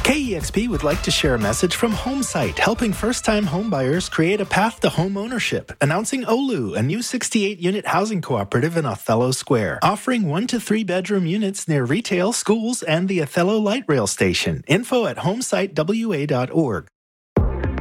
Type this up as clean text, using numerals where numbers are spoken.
KEXP would like to share a message from HomeSite, helping first-time homebuyers create a path to home ownership. Announcing Olu, a new 68-unit housing cooperative in Othello Square, offering 1 to 3 bedroom units near retail, schools, and the Othello Light Rail Station. Info at homesitewa.org.